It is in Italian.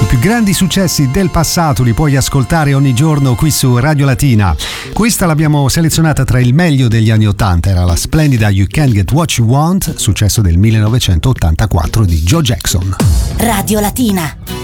più grandi successi del passato li puoi ascoltare ogni giorno qui su Radio Latina. Questa l'abbiamo selezionata tra il meglio degli anni 80, era la splendida You Can't Get What You Want, successo del 1984 di Joe Jackson. Radio Latina.